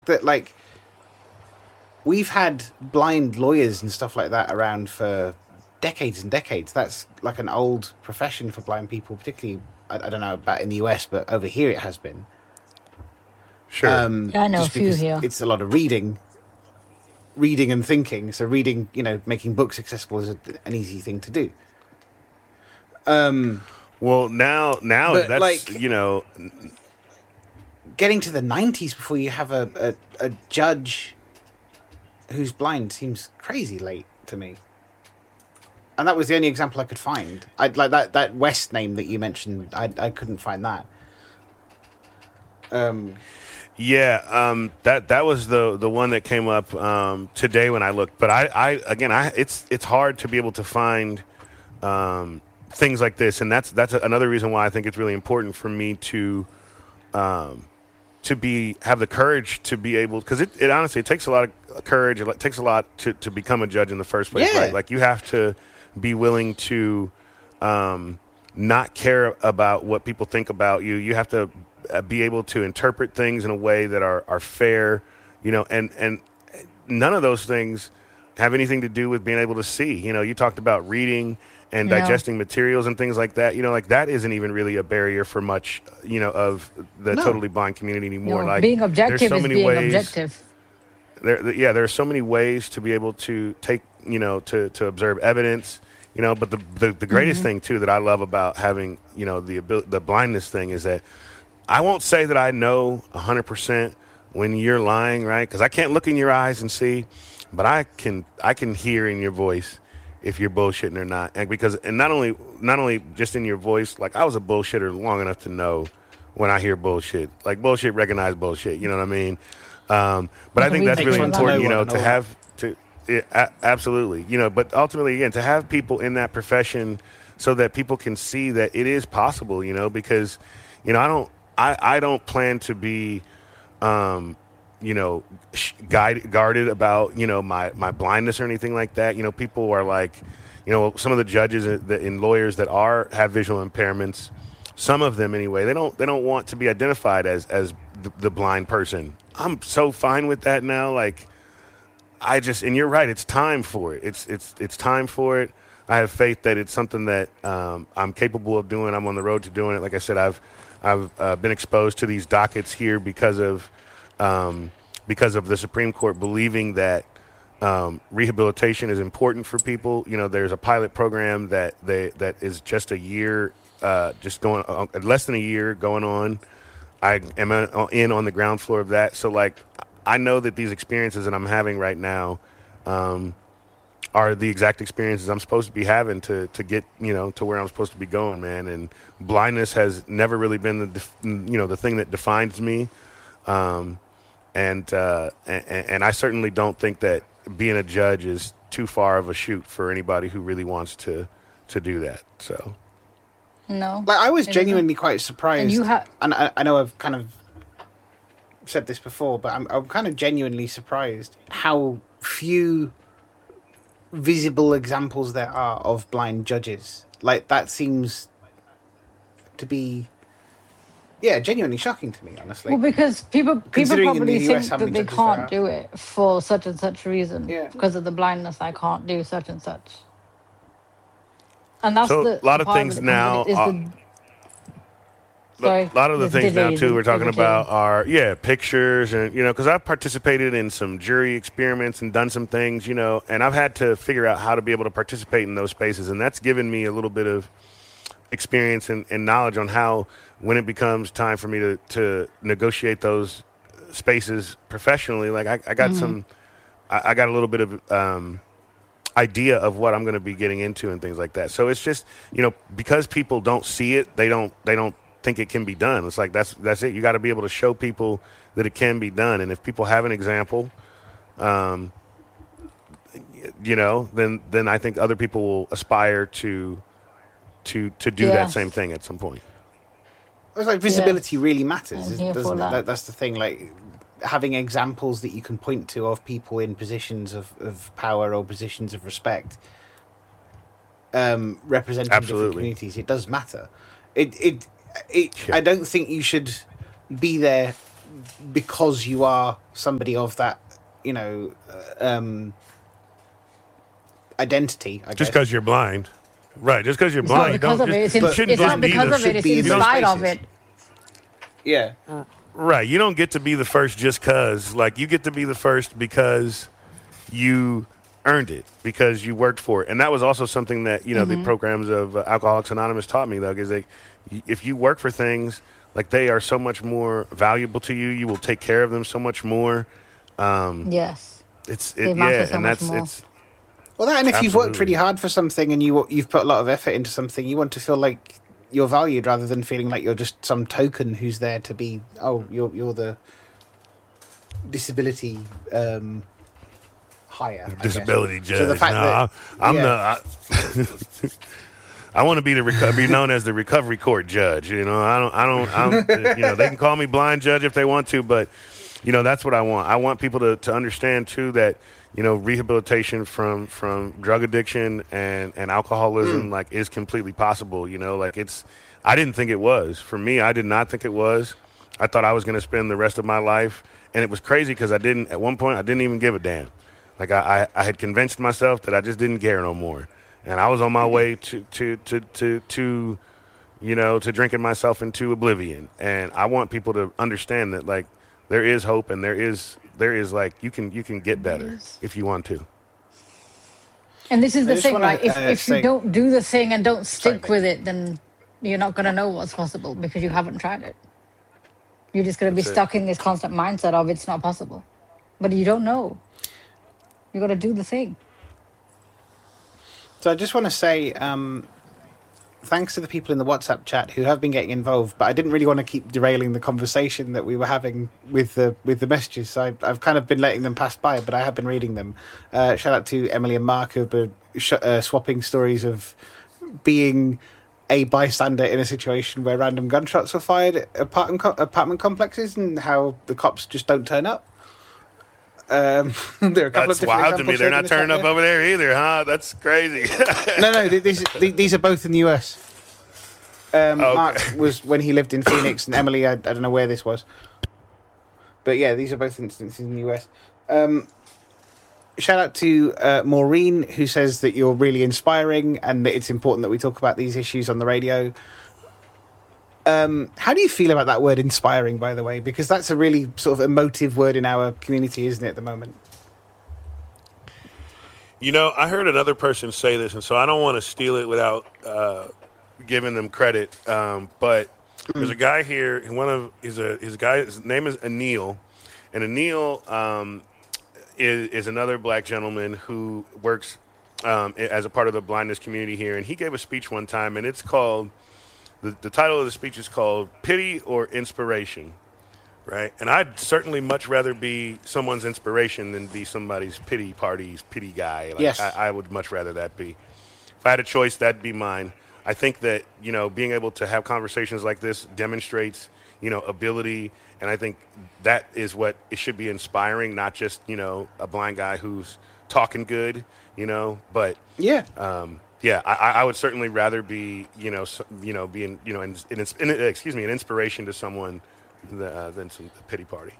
that like we've had blind lawyers and stuff like that around for decades and decades. That's like an old profession for blind people, particularly. I don't know about in the US, but over here it has been. Sure. Yeah, I know a Just few because here. it's a lot of reading and thinking. So reading, making books accessible is an easy thing to do. Well, now But that's like getting to the 90s before you have a judge who's blind seems crazy late to me. And that was the only example I could find. I'd like that West name that you mentioned. I couldn't find that. Yeah, that was the one that came up today when I looked. But it's hard to be able to find things like this, and that's another reason why I think it's really important for me to have the courage to be able, because it honestly it takes a lot of courage. It takes a lot to become a judge in the first place, Yeah. right? Like you have to be willing to not care about what people think about you. You have to be able to interpret things in a way that are fair, and none of those things have anything to do with being able to see. You talked about reading and Yeah. digesting materials and things like that. Like that isn't even really a barrier for much, of the No. totally blind community anymore. No, Like being there's objective so is many being ways. objective. There are so many ways to be able to take, to observe evidence, but the greatest thing too that I love about having, the blindness thing is that I won't say that I know 100% when you're lying, right? Because I can't look in your eyes and see, but I can hear in your voice if you're bullshitting or not. And not only just in your voice, like I was a bullshitter long enough to know when I hear bullshit. Like bullshit, recognize bullshit. You know what I mean? But I think that's really important, to have to absolutely, But ultimately, again, to have people in that profession so that people can see that it is possible, because I don't plan to be, guarded about, my blindness or anything like that. People are like, some of the judges and lawyers that have visual impairments, some of them anyway, they don't want to be identified as the blind person. I'm so fine with that now. Like, and you're right. It's time for it. It's time for it. I have faith that it's something that I'm capable of doing. I'm on the road to doing it. Like I said, I've been exposed to these dockets here because of the Supreme Court believing that rehabilitation is important for people. There's a pilot program that is just a year, just going less than a year going on. I am in on the ground floor of that. So like, I know that these experiences that I'm having right now are the exact experiences I'm supposed to be having to get, to where I'm supposed to be going, man. And blindness has never really been the thing that defines me. And I certainly don't think that being a judge is too far of a shoot for anybody who really wants to do that. So. No. Like I was it genuinely isn't. quite surprised, And you have. and I know I've kind of said this before, but I'm kind of genuinely surprised how few visible examples there are of blind judges. Like that seems to be, yeah, genuinely shocking to me, honestly. Well, because people Considering in probably the US think how many that they judges there can't are. do it for such and such reason. Yeah. Because of the blindness, I can't do such and such. And that's So the a lot of part things that comes in now it is the. Sorry, a lot of the there's things now delay, too we're talking there's a delay. about are pictures, and because I've participated in some jury experiments and done some things, and I've had to figure out how to be able to participate in those spaces, and that's given me a little bit of experience and knowledge on how, when it becomes time for me to negotiate those spaces professionally, like I got I got a little bit of idea of what I'm going to be getting into and things like that. So it's just, because people don't see it, they don't think it can be done. It's like, that's it. You got to be able to show people that it can be done. And if people have an example, then I think other people will aspire to do that Yes. same thing at some point. It's like visibility Yes. really matters, I'm here doesn't for it? that. That's the thing. Like having examples that you can point to of people in positions of power or positions of respect, representing different Absolutely. communities, it does matter. It Yeah. I don't think you should be there because you are somebody of that, identity. I Just guess. because you're blind, right? Just because you're It's not blind, because don't of it. just, It's, you shouldn't it's just not be because the of it. It's should be in those inside of spaces. it. Yeah. right. You don't get to be the first just because. Like you get to be the first because you earned it, because you worked for it, and that was also something that the programs of Alcoholics Anonymous taught me. Though, is if you work for things, like they are so much more valuable to you. You will take care of them so much more. Yes. They matter Yeah, so and much that's more. it's Well, that, and if you've worked really absolutely. hard for something and you've put a lot of effort into something, you want to feel like you're valued rather than feeling like you're just some token who's there to be. Oh, you're the disability hire, I guess. Disability So the judge. fact that, No, I'm yeah, the. I want to be known as the recovery court judge. They can call me blind judge if they want to, but that's what I want. I want people to understand too that rehabilitation from drug addiction and alcoholism like is completely possible. Like I didn't think it was. For me, I did not think it was. I thought I was going to spend the rest of my life, and it was crazy because at one point I didn't even give a damn. Like I had convinced myself that I just didn't care no more, and I was on my way to drinking myself into oblivion. And I want people to understand that like there is hope, and there is like you can get better if you want to. And this is I the just thing, want right? If to if you say, don't do the thing and don't sorry, stick with Becky. it, then you're not gonna know what's possible because you haven't tried it. You're just gonna be That's it. stuck in this constant mindset of it's not possible. But you don't know. You gotta do the thing. So I just want to say, thanks to the people in the WhatsApp chat who have been getting involved, but I didn't really want to keep derailing the conversation that we were having with the messages. So I've kind of been letting them pass by, but I have been reading them. Shout out to Emily and Mark who've been swapping stories of being a bystander in a situation where random gunshots were fired at apartment complexes and how the cops just don't turn up. There are a couple of That's different wild to me. examples They're shared in not the chat turning up there. over there either, huh? That's crazy. No, these are both in the US. Mark Okay. was when he lived in Phoenix, and Emily, I don't know where this was, but yeah, these are both instances in the US. Shout out to Maureen, who says that you're really inspiring and that it's important that we talk about these issues on the radio. How do you feel about that word inspiring, by the way? Because that's a really sort of emotive word in our community, isn't it, at the moment? I heard another person say this, and so I don't want to steal it without giving them credit. But there's a guy here. His name is Anil, and Anil is another black gentleman who works as a part of the blindness community here. And he gave a speech one time, and it's called the title of the speech is called "Pity or Inspiration." Right, and I'd certainly much rather be someone's inspiration than be somebody's pity guy. Like Yes. I would much rather that be. If I had a choice, that'd be mine. I think that being able to have conversations like this demonstrates ability, and I think that is what it should be inspiring, not just a blind guy who's talking good, but Yeah. yeah, I would certainly rather be being an inspiration to someone than some pity party.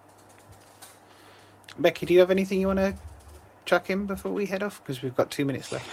Becky, do you have anything you want to chuck in before we head off? Because we've got 2 minutes left.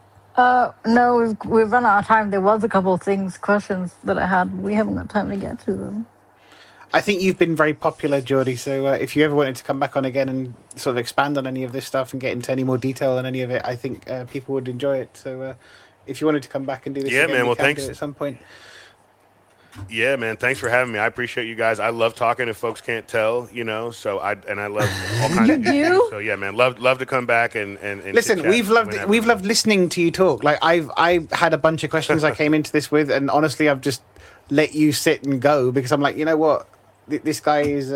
No, we've run out of time. There was a couple of questions that I had. We haven't got time to get to them. I think you've been very popular, Geordie. So if you ever wanted to come back on again and sort of expand on any of this stuff and get into any more detail on any of it, I think people would enjoy it. So if you wanted to come back and do this Yeah, again, man. we Well, can thanks. do it at some point. Yeah, man. Thanks for having me. I appreciate you guys. I love talking if folks can't tell, So I love all kinds You of issues. do? So yeah, man. Love to come back and Listen, chit-chat we've loved whenever, we've man. loved listening to you talk. Like I had a bunch of questions I came into this with, and honestly, I've just let you sit and go because I'm like, you know what, this guy is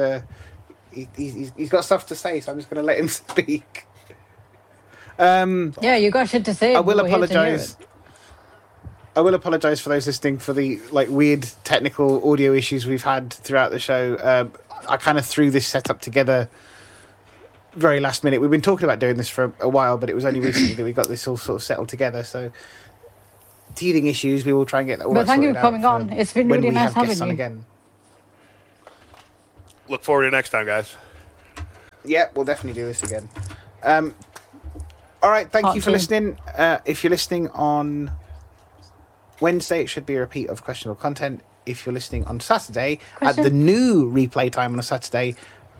he's got stuff to say, so I'm just going to let him speak. Yeah, you got shit to say. I will We're here to hear apologize. it. I will apologize for those listening for the weird technical audio issues we've had throughout the show. I kind of threw this setup together very last minute. We've been talking about doing this for a while, but it was only recently that we got this all sort of settled together. So teething issues, we will try and get all But that thank you sorted for coming out on. It's been when really we nice have guests having on you. again. Look forward to next time, guys. Yeah, we'll definitely do this again. All right, thank you for listening. If you're listening on Wednesday, it should be a repeat of questionable content. If you're listening on Saturday, at the new replay time on a Saturday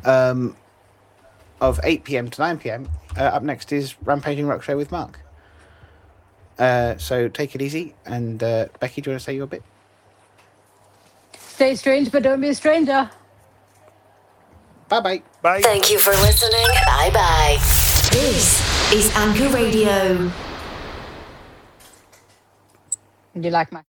of 8 p.m. to 9 p.m., up next is Rampaging Rock Show with Mark. So take it easy. And Becky, do you want to say your bit? Stay strange, but don't be a stranger. Bye-bye. Bye. Thank you for listening. Bye-bye. This is Anchor Radio. Do you like my...